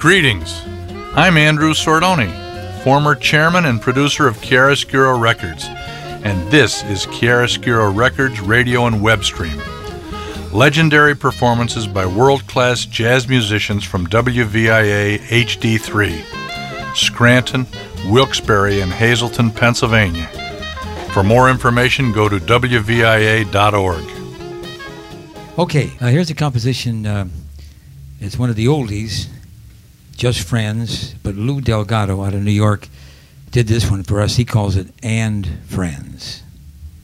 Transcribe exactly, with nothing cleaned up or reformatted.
Greetings. I'm Andrew Sordoni, former chairman and producer of Chiaroscuro Records, and this is Chiaroscuro Records radio and web stream. Legendary performances by world-class jazz musicians from W V I A H D three, Scranton, Wilkes-Barre, and Hazleton, Pennsylvania. For more information, go to W V I A dot org. Okay, uh, here's a composition. Uh, it's one of the oldies, Just Friends, but Lou Delgado out of New York did this one for us. He calls it And Friends.